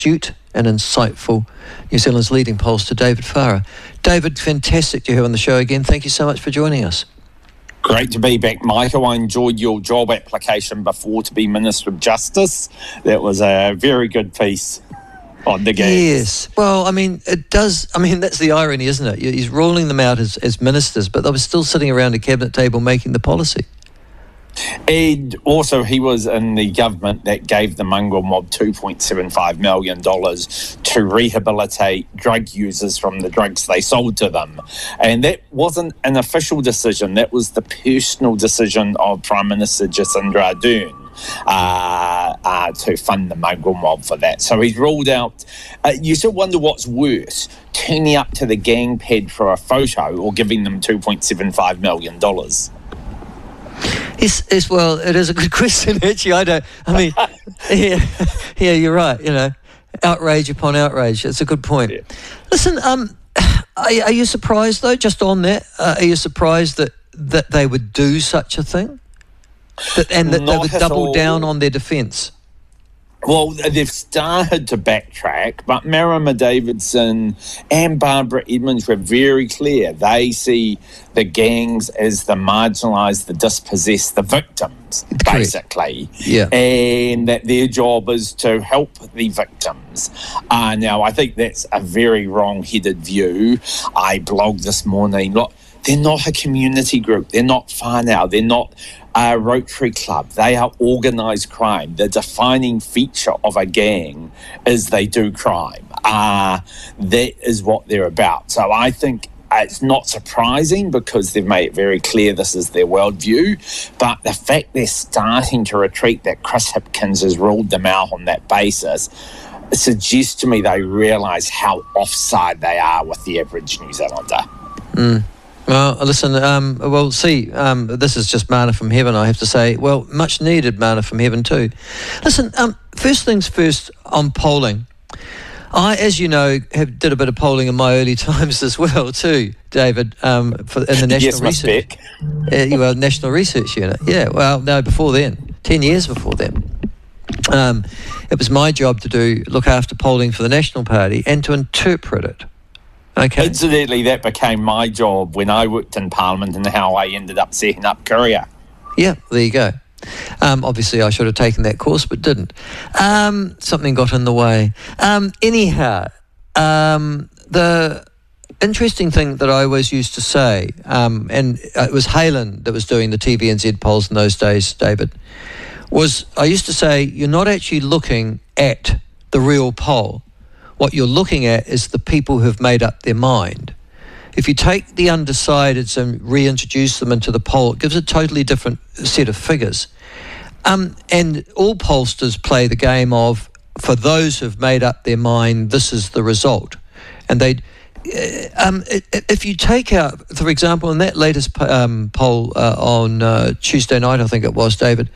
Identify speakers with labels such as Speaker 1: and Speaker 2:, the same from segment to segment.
Speaker 1: astute and insightful New Zealand's leading pollster, David Farrar. David, fantastic to have you on the show again. Thank you so much for joining us.
Speaker 2: Great to be back, Michael. I enjoyed your job application before to be Minister of Justice. That was a very good piece on the game.
Speaker 1: Yes. Well, I mean, it does. I mean, that's the irony, isn't it? He's ruling them out as ministers, but they were still sitting around a cabinet table making the policy.
Speaker 2: And also, he was in the government that gave the mongrel mob $2.75 million to rehabilitate drug users from the drugs they sold to them. And that wasn't an official decision. That was the personal decision of Prime Minister Jacinda Ardern to fund the mongrel mob for that. So he's ruled out. You still wonder what's worse, turning up to the gang pad for a photo or giving them $2.75 million.
Speaker 1: Yes, well, it is a good question, actually. Yeah, you're right, outrage upon outrage. It's a good point. Yeah. Listen, are you surprised, though, just on that? Are you surprised that they would do such a thing? That they would double down on their defence?
Speaker 2: Well, they've started to backtrack, but Marama Davidson and Barbara Edmonds were very clear. They see the gangs as the marginalised, the dispossessed, the victims, basically.
Speaker 1: Yeah.
Speaker 2: And that their job is to help the victims. Now, I think that's a very wrong-headed view. I blogged this morning, look, they're not a community group. They're not whānau. They're not a Rotary Club. They are organised crime. The defining feature of a gang is they do crime. That is what they're about. So I think it's not surprising because they've made it very clear this is their worldview. But the fact they're starting to retreat, that Chris Hipkins has ruled them out on that basis, suggests to me they realise how offside they are with the average New Zealander.
Speaker 1: Well, listen, this is just manna from heaven, I have to say. Well, much needed manna from heaven too. Listen, first things first on polling. I, as you know, did a bit of polling in my early times as well too, David, in the National Research. National Research Unit. Yeah, well, no, before then, 10 years before then. It was my job to look after polling for the National Party and to interpret it. Okay.
Speaker 2: Incidentally, that became my job when I worked in Parliament and how I ended up setting up Courier.
Speaker 1: Yeah, there you go. Obviously, I should have taken that course, but didn't. Something got in the way. Anyhow, the interesting thing that I always used to say, and it was Halen that was doing the TVNZ polls in those days, David, was I used to say, you're not actually looking at the real poll. What you're looking at is the people who've made up their mind. If you take the undecideds and reintroduce them into the poll, it gives a totally different set of figures. And all pollsters play the game of, for those who've made up their mind, this is the result. And if you take out, for example, in that latest poll on Tuesday night, I think it was, David,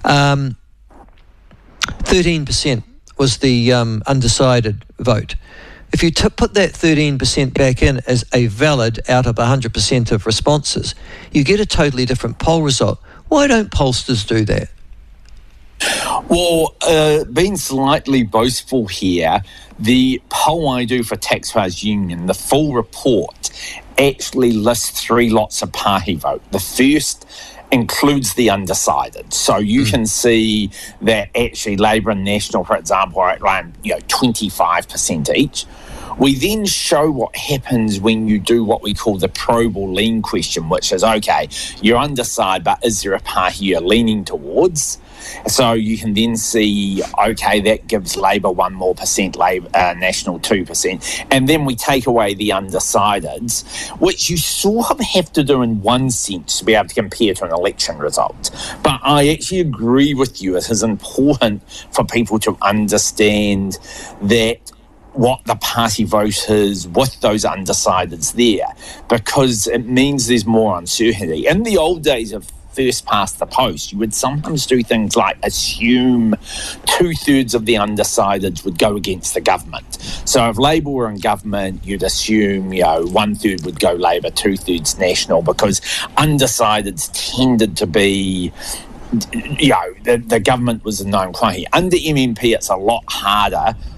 Speaker 1: 13% was the undecided vote. If you put that 13% back in as a valid out of 100% of responses, you get a totally different poll result. Why don't pollsters do that?
Speaker 2: Well, being slightly boastful here, the poll I do for Taxpayers Union, the full report, actually lists 3 lots of party vote. The first includes the undecided. So you can see that actually Labour and National, for example, are at around 25% each. We then show what happens when you do what we call the probe or lean question, which is, okay, you're undecided, but is there a party you're leaning towards? So you can then see, okay, that gives Labour 1% more, National 2%. And then we take away the undecideds, which you sort of have to do in one sense to be able to compare to an election result. But I actually agree with you. It is important for people to understand that what the party vote is with those undecideds there, because it means there's more uncertainty. In the old days of first past the post, you would sometimes do things like assume 2/3 of the undecideds would go against the government. So if Labour were in government, you'd assume 1/3 would go Labour, 2/3 National, because undecideds tended to be the government was a known quantity. Under MMP, it's a lot harder